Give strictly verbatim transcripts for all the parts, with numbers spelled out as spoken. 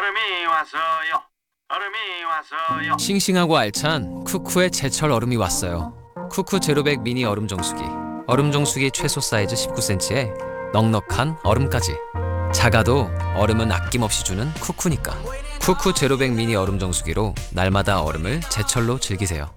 얼음이 왔어요. 얼음이 왔어요. 싱싱하고 알찬 쿠쿠의 제철 얼음이 왔어요. 쿠쿠 제로백 미니 얼음 정수기. 얼음 정수기 최소 사이즈 십구 센티미터에 넉넉한 얼음까지. 작아도 얼음은 아낌없이 주는 쿠쿠니까. 쿠쿠 제로백 미니 얼음 정수기로 날마다 얼음을 제철로 즐기세요.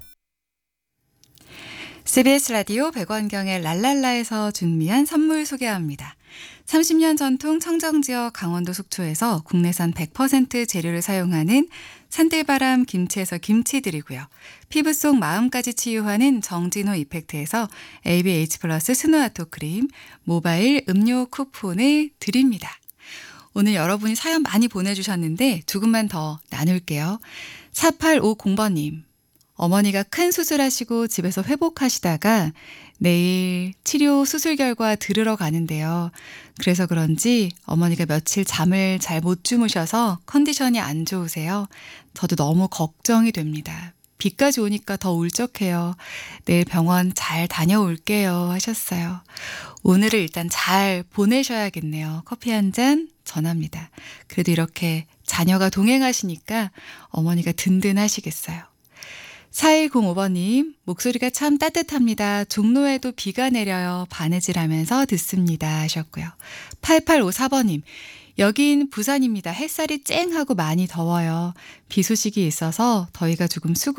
씨비에스 라디오 백원경의 랄랄라에서 준비한 선물 소개합니다. 삼십 년 전통 청정지역 강원도 속초에서 국내산 백 퍼센트 재료를 사용하는 산들바람 김치에서 김치 드리고요. 피부 속 마음까지 치유하는 정진호 이펙트에서 에이비에이치 플러스 스누아토 크림, 모바일 음료 쿠폰을 드립니다. 오늘 여러분이 사연 많이 보내주셨는데 조금만 더 나눌게요. 사팔오공 번님. 어머니가 큰 수술하시고 집에서 회복하시다가 내일 치료 수술 결과 들으러 가는데요. 그래서 그런지 어머니가 며칠 잠을 잘 못 주무셔서 컨디션이 안 좋으세요. 저도 너무 걱정이 됩니다. 비까지 오니까 더 울적해요. 내일 병원 잘 다녀올게요 하셨어요. 오늘을 일단 잘 보내셔야겠네요. 커피 한 잔 전합니다. 그래도 이렇게 자녀가 동행하시니까 어머니가 든든하시겠어요. 사일공오 번님, 목소리가 참 따뜻합니다. 종로에도 비가 내려요. 바느질하면서 듣습니다 하셨고요. 팔팔오사 번님, 여긴 부산입니다. 햇살이 쨍하고 많이 더워요. 비 소식이 있어서 더위가 조금 수고